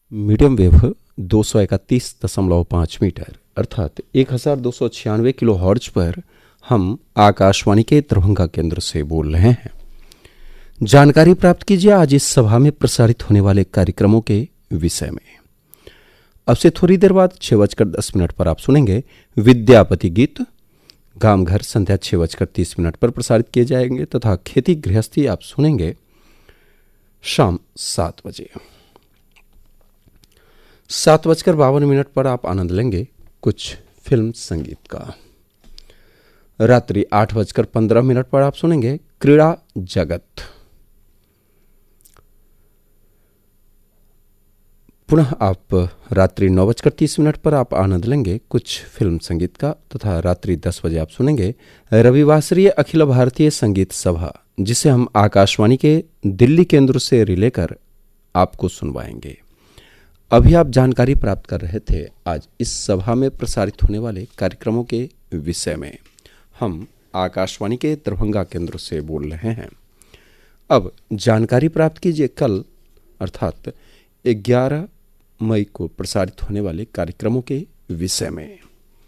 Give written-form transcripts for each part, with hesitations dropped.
Medium wave 231.5 metre अर्थात 1296 kilo hertz पर हम आकाशवाणी के दरभंगा केंद्र से बोल रहे हैं। जानकारी प्राप्त कीजिए आज इस सभा में प्रसारित होने वाले कार्यक्रमों के विषय में। अब से थोड़ी देर बाद 6:10 पर आप सुनेंगे विद्यापति गीत। गांव घर संध्या 6:30 पर प्रसारित किए जाएंगे तथा खेती गृहस्थी आप सुनेंगे शाम 7 बजे। 7:52 पर आप आनंद लेंगे कुछ फिल्म संगीत का। रात्रि 8:15 पर आप सुनेंगे क्रीड़ा जगत। पुनः आप रात्रि 9:30 पर आप आनंद लेंगे कुछ फिल्म संगीत का तथा रात्रि 10 बजे आप सुनेंगे रविवासरीय अखिल भारतीय संगीत सभा, जिसे हम आकाशवाणी के दिल्ली केंद्र से रिले कर आपको सुनवाएंगे। अभी आप जानकारी प्राप्त कर रहे थे आज इस सभा में प्रसारित होने वाले कार्यक्रमों के विषय में। हम आकाशवाणी के दरभंगा केंद्र से बोल रहे हैं। अब जानकारी प्राप्त कीजिए कल अर्थात 11 मई को प्रसारित होने वाले कार्यक्रमों के विषय में।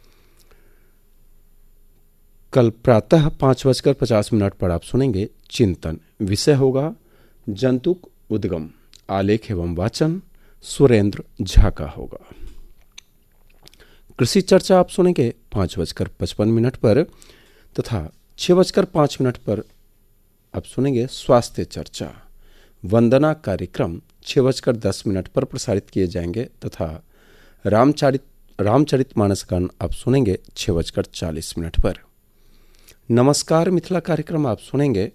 कल प्रातः 5:50 पर आप सुनेंगे चिंतन। विषय होगा जंतुक उद्गम। आलेख एवं वाचन सुरेंद्र झा का होगा। कृषि चर्चा आप सुनेंगे 5:55 पर तथा 6:05 पर आप सुनेंगे स्वास्थ्य चर्चा। वंदना कार्यक्रम 6:10 पर प्रसारित किए जाएंगे तथा रामचरितमानस गान आप सुनेंगे 6:40 पर। नमस्कार मिथिला कार्यक्रम आप सुनेंगे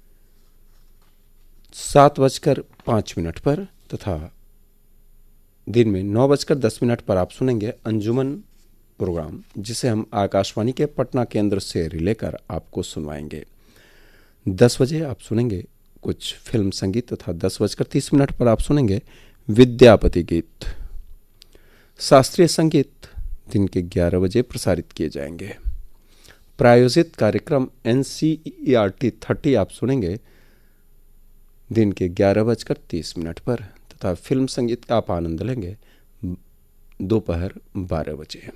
7:05 पर तथा दिन में 9:10 पर आप सुनेंगे अंजुमन प्रोग्राम, जिसे हम आकाशवाणी के पटना केंद्र से रिले कर आपको सुनवाएंगे। 10 बजे आप सुनेंगे कुछ फिल्म संगीत तथा 10:30 पर आप सुनेंगे विद्यापति गीत। शास्त्रीय संगीत दिन के 11 बजे प्रसारित किए जाएंगे। प्रायोजित कार्यक्रम NCERT 30 आप सुनेंगे दिन के 11:30 पर तथा फिल्म संगीत का आप आनंद लेंगे दोपहर 12 बजे।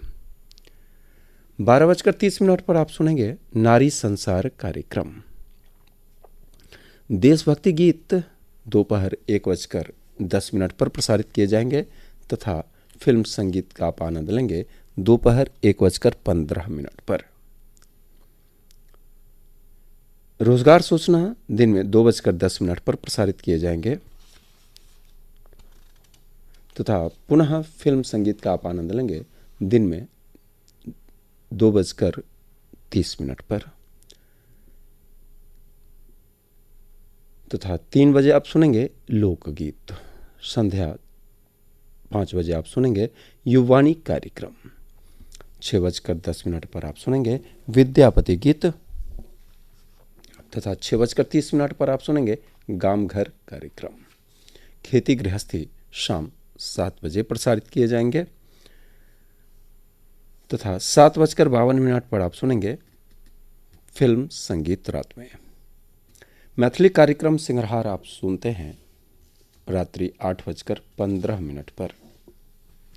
12:30 पर आप सुनेंगे नारी संसार कार्यक्रम। देशभक्ति गीत दोपहर 1:10 पर प्रसारित किए जाएंगे तथा फिल्म संगीत का आप आनंद लेंगे दोपहर 1:15 पर। रोजगार सूचना दिन में 2:10 पर प्रसारित किए जाएंगे तथा पुनः फिल्म संगीत का आप आनंद लेंगे दिन में 2:30 पर तथा 3 बजे आप सुनेंगे लोकगीत। संध्या 5 बजे आप सुनेंगे युवानी कार्यक्रम। 6:10 पर आप सुनेंगे विद्यापति गीत तथा 6:30 पर आप सुनेंगे गांव घर कार्यक्रम। खेती गृहस्थी शाम 7 बजे प्रसारित किए जाएंगे तथा 7:52 पर आप सुनेंगे फिल्म संगीत रात में। मैथिली कार्यक्रम सिंगरहार आप सुनते हैं रात्रि 8:15 पर।